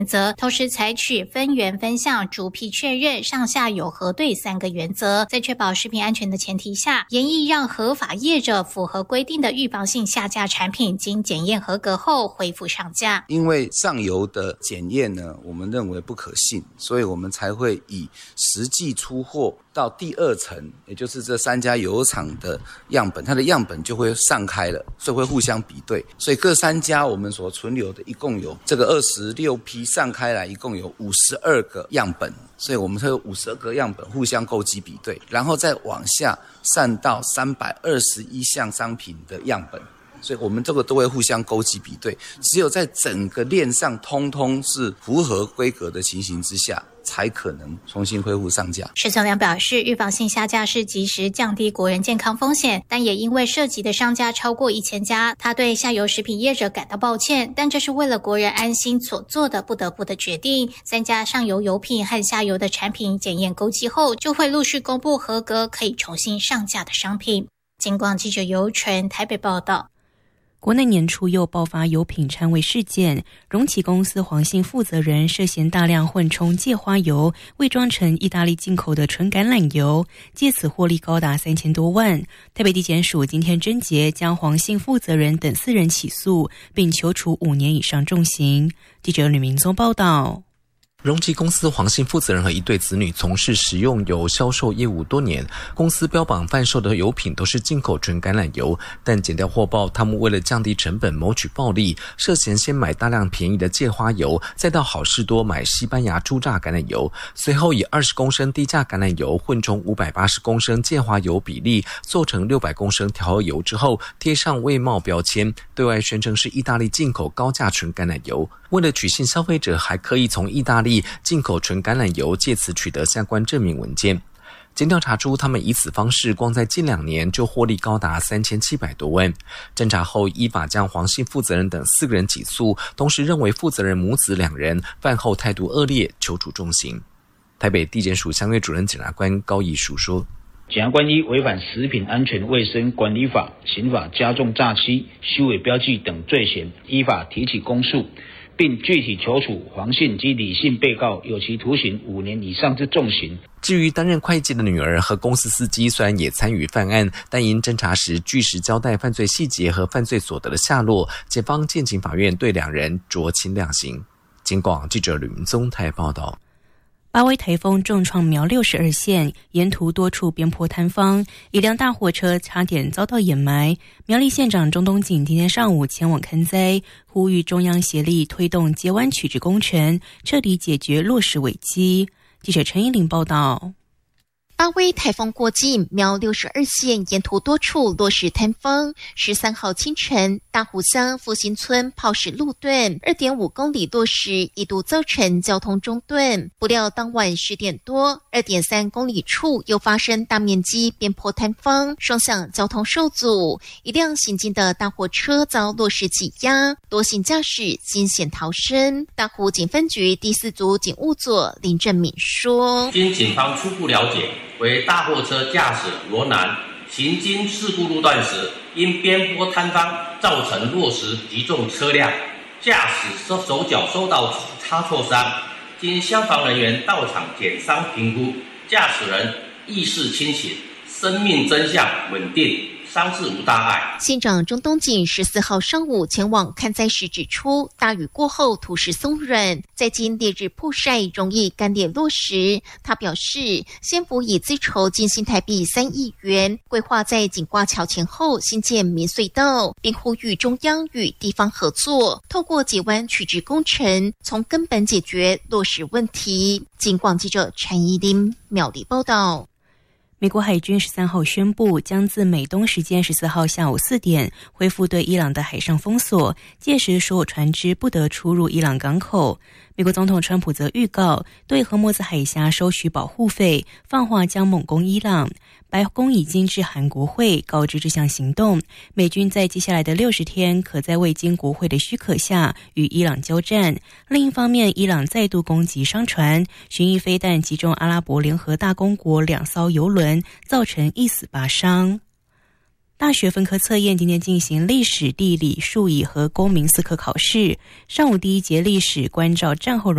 则，同时采取分源分项逐批确认、上下游核对3个原则，在确保食品安全的前提下，研议让合法业者符合规定的预防性下架产品经检验合格后恢复上架。 因为上游的检验呢，我们认为不可信，所以我们才会以实际出货到第2层，也就是这3家油厂的样本，它的样本就会上开了，所以会互相比对。所以各3家我们所存留的一共有这个26批上开来，一共有52个样本，所以我们会有52个样本互相勾稽比对，然后再往下散到321项商品的样本。所以我们这个都会互相勾稽比对，只有在整个链上通通是符合规格的情形之下，才可能重新恢复上架。 施存良表示，预防性下架是及时降低国人健康风险，但也因为涉及的商家超过1000家，他对下游食品业者感到抱歉，但这是为了国人安心所做的不得不的决定。3家上游油品和下游的产品检验勾稽后，就会陆续公布合格可以重新上架的商品。警广记者尤纯台北报道。 国内年初又爆发油品掺味事件，荣启公司黄姓负责人涉嫌大量混充芥花油，伪装成意大利进口的纯橄榄油，借此获利高达3000多万。台北地检署今天侦结，将黄姓负责人等4人起诉，并求处5年以上重刑。记者吕明宗报道。 荣启公司黄姓负责人和一对子女从事食用油销售业务多年，公司标榜贩售的油品都是进口纯橄榄油，但检调获报，他们为了降低成本谋取暴利，涉嫌先买大量便宜的芥花油，再到好事多买西班牙初榨橄榄油，随后以20公升低价橄榄油混充580公升芥花油比例，做成600公升调和油之后，贴上未冒标签，对外宣称是意大利进口高价纯橄榄油。为了取信消费者，还可以从意大利进口纯橄榄油，借此取得相关证明文件。经调查出，他们以此方式光在近2年就获利高达3700多万。侦查后，依法将黄姓负责人等4个人起诉，同时认为负责人母子2人饭后态度恶劣，求处重刑。台北地检署相约主任检察官高义书说， 检察官依违反食品安全卫生管理法、刑法加重诈欺、虚伪标记等罪嫌，依法提起公诉，并具体求处黄姓及李姓被告有期徒刑5年以上之重刑。 至于担任会计的女儿和公司司机，虽然也参与犯案，但因侦查时据实交代犯罪细节和犯罪所得的下落，检方建请法院对2人酌情量刑。警广记者吕明宗台报道。 8威台风重创苗栗12县，沿途多处边坡坍方，一辆大货车差点遭到掩埋。苗栗县长钟东锦今天上午前往勘灾，呼吁中央协力推动接湾取直工程，彻底解决落石危机。记者陈依玲报道。 8威台风过境，苗62县沿途多处落石坍方。13号清晨，大湖乡复兴村炮石路段 2.5 公里落石，一度造成交通中断。不料当晚10点多 2.3 公里处又发生大面积边坡坍方，双向交通受阻，一辆行进的大货车遭落石挤压，多幸驾驶惊险逃生。大湖警分局第4组警务佐林正敏说， 经警方初步了解，为大货车驾驶罗南行经事故路段时，因边坡坍方造成落石击中车辆，驾驶手脚受到擦挫伤，经消防人员到场检伤评估，驾驶人意识清醒，生命真相稳定，伤势无大碍。 县长钟东锦14号上午前往勘灾时指出，大雨过后土石松软，再经烈日曝晒容易干裂落石。他表示，县府已资筹近新台币3亿元，规划在景挂桥前后新建民隧道，并呼吁中央与地方合作，透过解湾取直工程，从根本解决落石问题。警广记者陈怡琳苗栗报道。 美国海军13号宣布，将自美东时间14号下午4点恢复对伊朗的海上封锁，届时所有船只不得出入伊朗港口。美国总统川普则预告，对荷默兹海峡收取保护费，放话将猛攻伊朗。白宫已经致函国会，告知这项行动。美军在接下来的60天，可在未经国会的许可下与伊朗交战。另一方面，伊朗再度攻击商船，巡弋飞弹击中阿拉伯联合大公国2艘油轮，造成1死8伤。大学分科测验今天进行历史、地理、数理和公民4科考试。上午第一节历史关照战后